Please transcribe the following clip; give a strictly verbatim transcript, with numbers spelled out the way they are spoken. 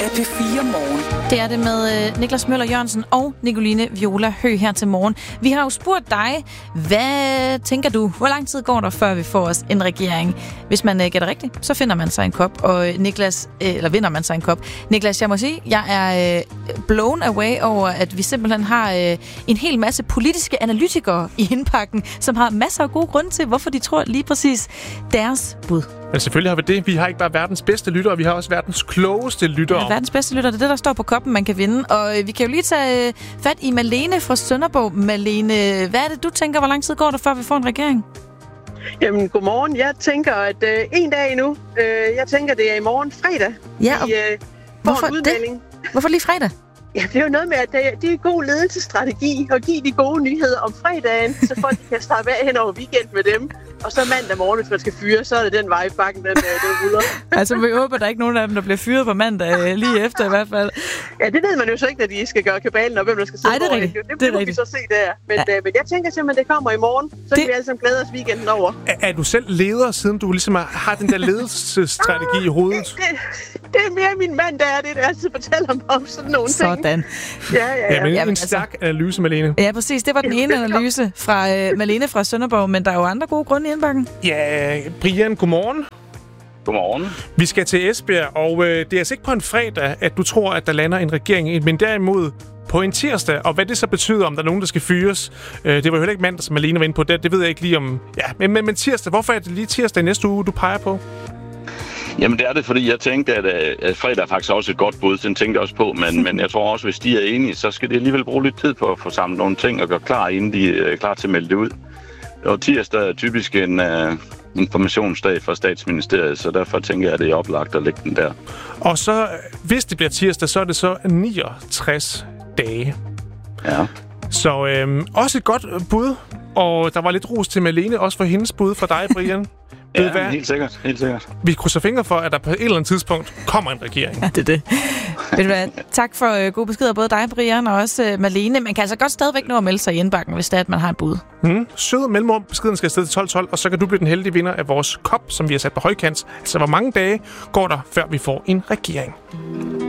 er P fire Morgen. Det er det med øh, Niklas Møller Jørgensen og Nicoline Viola Høgh her til morgen. Vi har jo spurgt dig, hvad tænker du? Hvor lang tid går der, før vi får os en regering? Hvis man øh, gætter rigtigt, så finder man sig en kop, og øh, Niklas, øh, eller vinder man sig en kop. Niklas, jeg må sige, jeg er øh, blown away over, at vi simpelthen har øh, en hel masse politiske analytikere i indpakken, som har masser af gode grunde til, hvorfor de tror lige præcis deres bud. Men selvfølgelig har vi det. Vi har ikke bare verdens bedste lyttere, vi har også verdens klogeste lyttere. Ja, verdens bedste lyttere, det er det, der står på koppen, man kan vinde. Og øh, vi kan jo lige tage øh, fat i Malene fra Sønderborg. Malene, hvad er det, du tænker, hvor lang tid går der, før vi får en regering? Jamen, godmorgen. Jeg tænker, at øh, en dag endnu. Øh, jeg tænker, det er i morgen fredag. Ja, og I, øh, hvorfor en udmelding. det? Hvorfor lige fredag? Ja, det er jo noget med, at det, det er god ledelsesstrategi at give de gode nyheder om fredagen, så folk kan starte af hen over weekend med dem. Og så mandag morgen, hvis man skal fyre, så er det den vej, bakken den, den ruller. Altså, vi håber, der er ikke nogen af dem, der bliver fyret på mandag, lige efter i hvert fald. Ja, det ved man jo så ikke, når de skal gøre kabalen og hvem der skal sidde. Ej, det er rigtigt. Det, det, det må rigtigt. vi så se der. Men, Ja. øh, men jeg tænker simpelthen, det kommer i morgen. Så det... kan vi alle sammen glæde os weekenden over. Er, er du selv leder, siden du ligesom har den der ledelsesstrategi i hovedet? Det, det er mere min mand, der er det, der altid fortæller mig om sådan nogle ting. Sådan. Ja, ja, ja. Ja, men Jamen, en stærk analyse, Malene. Ja, præcis. Det var den ene analyse fra øh, Malene fra Sønderborg, men der er jo andre gode grunde i indbakken. Ja, Brian, godmorgen. Godmorgen. Vi skal til Esbjerg, og øh, det er altså ikke på en fredag, at du tror, at der lander en regering, men derimod på en tirsdag, og hvad det så betyder, om der er nogen, der skal fyres. Øh, det var jo heller ikke mandag, som Malene var inde på. Det, det ved jeg ikke lige om... Ja, men, men, men tirsdag, hvorfor er det lige tirsdag næste uge, du peger på? Jamen det er det, fordi jeg tænkte, at, at fredag er faktisk også et godt bud. Den tænkte jeg også på, men, men jeg tror også, hvis de er enige, så skal de alligevel bruge lidt tid på at få samlet nogle ting og gøre klar, inden de er klar til at melde det ud. Og tirsdag er typisk en uh, informationsdag fra Statsministeriet, så derfor tænker jeg, at det er oplagt at lægge den der. Og så, hvis det bliver tirsdag, så er det så niogtres dage. Ja. Så øhm, også et godt bud, og der var lidt ros til Malene, også for hendes bud fra dig, Brian. Ja, hvad? helt sikkert, helt sikkert. Vi krydser fingre for, at der på et eller andet tidspunkt kommer en regering. Ja, det er det. Ved du hvad? Tak for uh, gode beskeder, både dig, Brian, og også uh, Malene. Man kan altså godt stadigvæk nå at melde sig i indbakken, hvis det er, at man har et bud. Mm. Sød mellemrum. Beskeden skal afsted til tolv tolv, og så kan du blive den heldige vinder af vores kop, som vi har sat på højkant. Altså, hvor mange dage går der, før vi får en regering?